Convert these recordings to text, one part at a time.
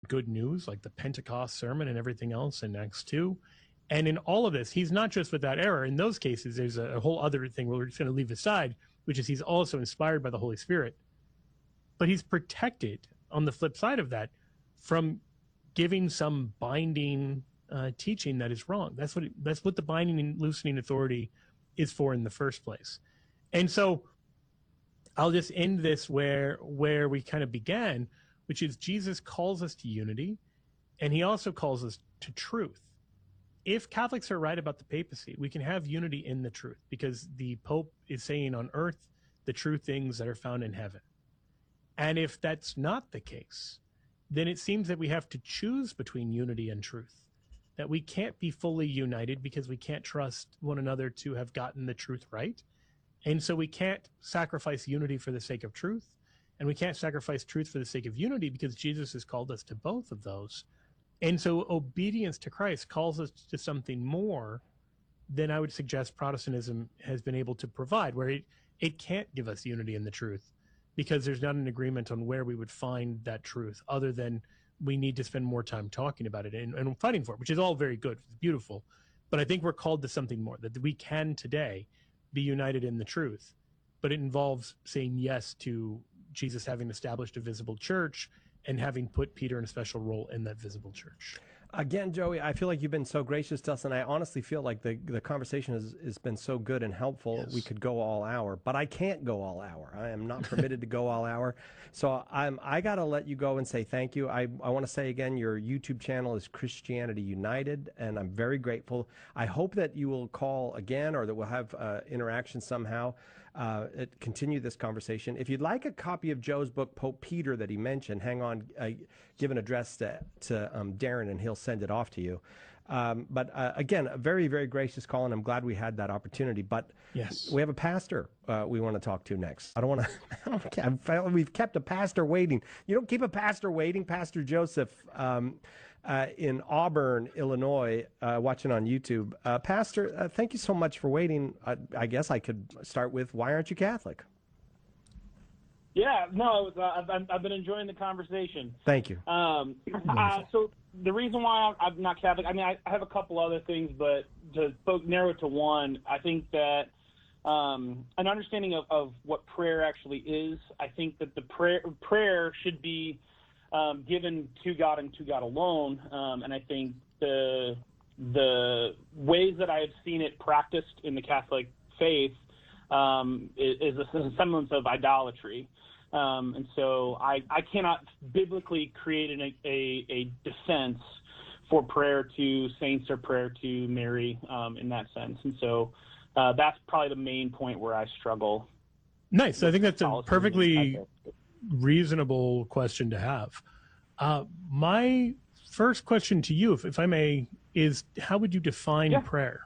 good news, like the Pentecost sermon and everything else in Acts 2. And in all of this, he's not just without error. In those cases, there's a whole other thing we're just going to leave aside, which is he's also inspired by the Holy Spirit. But he's protected, on the flip side of that, from giving some binding teaching that is wrong. That's what the binding and loosening authority is for in the first place. And so I'll just end this where we kind of began, which is Jesus calls us to unity, and he also calls us to truth. If Catholics are right about the papacy, we can have unity in the truth, because the Pope is saying on earth the true things that are found in heaven. And if that's not the case, then it seems that we have to choose between unity and truth, that we can't be fully united because we can't trust one another to have gotten the truth right. And so we can't sacrifice unity for the sake of truth, and we can't sacrifice truth for the sake of unity, because Jesus has called us to both of those. And so obedience to Christ calls us to something more than I would suggest Protestantism has been able to provide, where it can't give us unity in the truth, because there's not an agreement on where we would find that truth, other than we need to spend more time talking about it and fighting for it, which is all very good. It's beautiful. But I think we're called to something more, that we can today be united in the truth. But it involves saying yes to Jesus having established a visible church and having put Peter in a special role in that visible church. Again, Joey, I feel like you've been so gracious to us, and I honestly feel like the conversation has been so good and helpful. Yes. We could go all hour, but I can't go all hour. I am not permitted to go all hour. So I got to let you go and say thank you. I want to say again, your YouTube channel is Christianity United, and I'm very grateful. I hope that you will call again, or that we'll have interaction somehow. Continue this conversation. If you'd like a copy of Joe's book, Pope Peter, that he mentioned, hang on, give an address to Darren, and he'll send it off to you. But again, a very, very gracious call, and I'm glad we had that opportunity. But yes, we have a pastor we want to talk to next. I don't want to. We've kept a pastor waiting. You don't keep a pastor waiting. Pastor Joseph in Auburn, Illinois, watching on YouTube. Pastor, thank you so much for waiting. I guess I could start with, why aren't you Catholic? Yeah, no, I've been enjoying the conversation. Thank you. So the reason why I'm not Catholic, I mean, I have a couple other things, but to narrow it to one, I think that an understanding of what prayer actually is. I think that the prayer should be given to God and to God alone, and I think the ways that I have seen it practiced in the Catholic faith is a semblance of idolatry. And so I cannot biblically create a defense for prayer to saints or prayer to Mary in that sense. And so that's probably the main point where I struggle. Nice. I think that's a perfectly reasonable question to have. My first question to you, if I may, is how would you define prayer?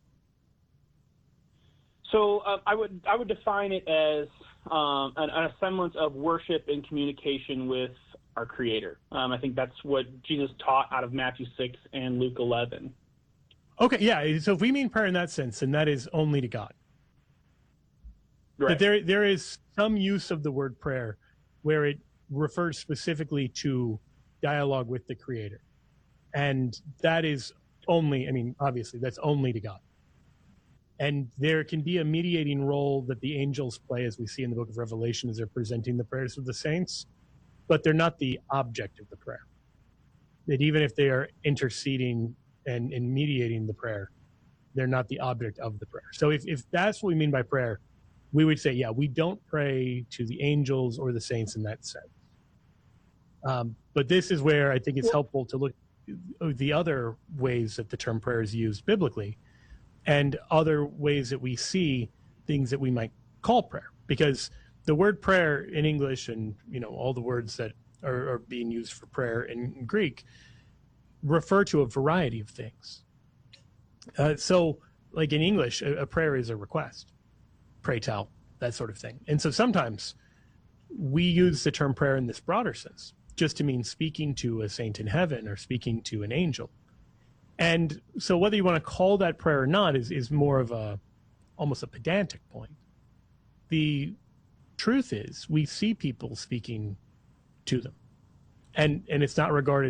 So I would define it as a semblance of worship and communication with our Creator. I think that's what Jesus taught out of Matthew 6 and Luke 11. Okay, yeah. So if we mean prayer in that sense, then that is only to God. Right. But there is some use of the word prayer where it refers specifically to dialogue with the Creator. And that is only, I mean, obviously, that's only to God. And there can be a mediating role that the angels play, as we see in the book of Revelation, as they're presenting the prayers of the saints, but they're not the object of the prayer. That even if they are interceding and mediating the prayer, they're not the object of the prayer. So if that's what we mean by prayer, we would say, yeah, we don't pray to the angels or the saints in that sense. But this is where I think it's helpful to look at the other ways that the term prayer is used biblically, and other ways that we see things that we might call prayer. Because the word prayer in English, and all the words that are being used for prayer in Greek, refer to a variety of things. So like in English, a prayer is a request, pray tell, that sort of thing. And so sometimes we use the term prayer in this broader sense, just to mean speaking to a saint in heaven or speaking to an angel. And so whether you want to call that prayer or not is more of almost a pedantic point. The truth is we see people speaking to them, and it's not regarded